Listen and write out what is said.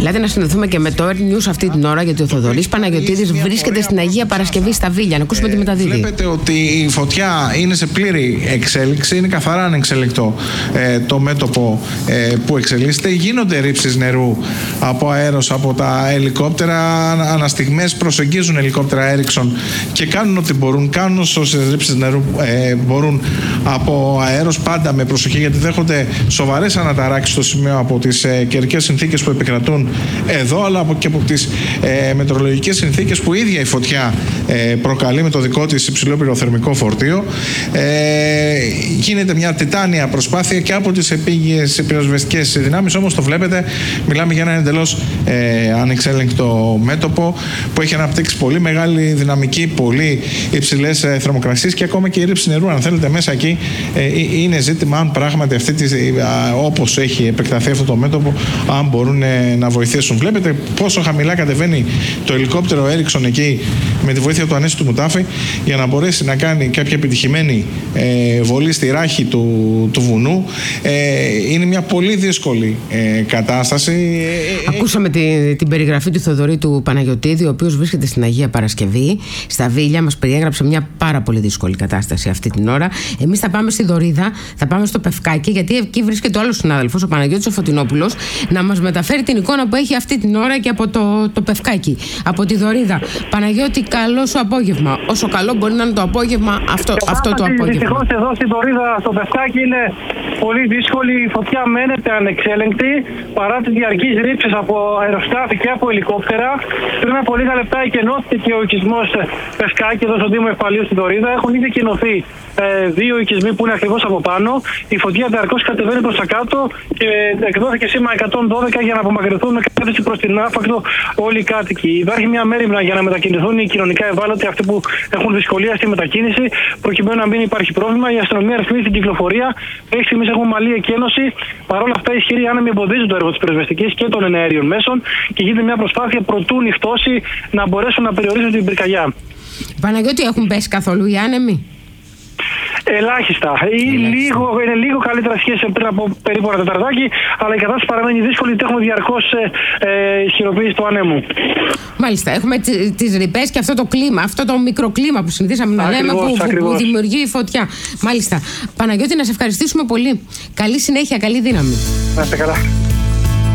Δηλαδή να συνδεθούμε και με το Earth News αυτή την ώρα, γιατί ο Θοδωρής Παναγιωτίδης βρίσκεται στην Αγία Παρασκευή στα Βίλια. Να ακούσουμε τι μεταδίδει. Βλέπετε ότι η φωτιά είναι σε πλήρη εξέλιξη, είναι καθαρά ανεξελεκτό το μέτωπο που εξελίσσεται. Γίνονται ρήψεις νερού από αέρος, από τα ελικόπτερα. Αναστιγμές προσεγγίζουν ελικόπτερα Ericsson και κάνουν ό,τι μπορούν. Κάνουν όσες ρήψεις νερού μπορούν από αέρος, πάντα με προσοχή, γιατί δέχονται σοβαρές αναταράξεις στο σημείο από τις καιρικές συνθήκες που επικρατούν εδώ, αλλά και από τις μετεωρολογικές συνθήκες που η ίδια η φωτιά προκαλεί με το δικό της υψηλό πυροθερμικό φορτίο. Γίνεται μια τιτάνια προσπάθεια και από τις επίγειες πυροσβεστικές δυνάμεις, όμως το βλέπετε, μιλάμε για ένα εντελώς ανεξέλεγκτο μέτωπο που έχει αναπτύξει πολύ μεγάλη δυναμική, πολύ υψηλές θερμοκρασίες και ακόμα και η ρήψη νερού, αν θέλετε, μέσα εκεί είναι ζήτημα αν πράγματι όπως έχει επεκταθεί αυτό το μέτωπο, αν μπορούν να βοηθήσουν. Βλέπετε πόσο χαμηλά κατεβαίνει το ελικόπτερο Ericsson εκεί με τη βοήθεια του Ανέστη του Μουτάφη για να μπορέσει να κάνει κάποια επιτυχημένη βολή στη ράχη του βουνού. Είναι μια πολύ δύσκολη κατάσταση. Ακούσαμε την περιγραφή του Θοδωρή του Παναγιωτίδη, ο οποίος βρίσκεται στην Αγία Παρασκευή, στα Βίλια. Μας περιέγραψε μια πάρα πολύ δύσκολη κατάσταση αυτή την ώρα. Εμείς θα πάμε στη Δωρίδα, θα πάμε στο Πευκάκι, γιατί εκεί βρίσκεται ο άλλος συνάδελφος, ο Παναγιώτης ο Φωτεινόπουλος, να μας μεταφέρει την εικόνα που έχει αυτή την ώρα και από το Πευκάκι, από τη Δωρίδα. Παναγιώτη, καλό σου απόγευμα. Όσο καλό μπορεί να είναι το απόγευμα, αυτό το απόγευμα. Δυστυχώς εδώ στη Δωρίδα, στο Πευκάκι, είναι πολύ δύσκολη. Η φωτιά μένεται ανεξέλεγκτη παρά τις διαρκείς ρήψεις από αεροσκάφη και από ελικόπτερα. Πριν από λίγα λεπτά εκενώθηκε και ο οικισμός Πευκάκι εδώ στον Δήμο Ευπαλίου στη Δωρίδα. Έχουν ήδη εκενωθεί δύο οικισμοί που είναι ακριβώς από πάνω. Η φωτιά διαρκώς κατεβαίνει προς τα κάτω και εκδόθηκε σήμα 112 για να απομακρυνθούν με κατεύθυνση προς την Άφακτο όλοι οι κάτοικοι. Υπάρχει μια μέριμνα για να μετακινηθούν οι κοινωνικά ευάλωτοι, αυτοί που έχουν δυσκολία στη μετακίνηση, προκειμένου να μην υπάρχει πρόβλημα. Η αστυνομία ρυθμίζει την κυκλοφορία. Μέχρι στιγμής έχουμε ομαλή εκένωση. Παρ' όλα αυτά, οι ισχυροί άνεμοι εμποδίζουν το έργο της πυροσβεστικής και των εναέριων μέσων και γίνεται μια προσπάθεια προτού νυχτώσει να μπορέσουν να περιορίσουν την πυρκαγιά. Παναγιώτη, έχουν πέσει καθόλου οι άνεμοι? Ελάχιστα. Είναι λίγο καλύτερα σχέση πριν από περίπου ένα τεταρτάκι, αλλά η κατάσταση παραμένει δύσκολη γιατί έχουμε διαρκώς ισχυροποίηση του ανέμου. Μάλιστα. Έχουμε τις ρηπές και αυτό το κλίμα, αυτό το μικροκλίμα που συνηθίσαμε να λέμε, που δημιουργεί η φωτιά. Μάλιστα. Παναγιώτη, να σε ευχαριστήσουμε πολύ. Καλή συνέχεια, καλή δύναμη. Να είστε καλά.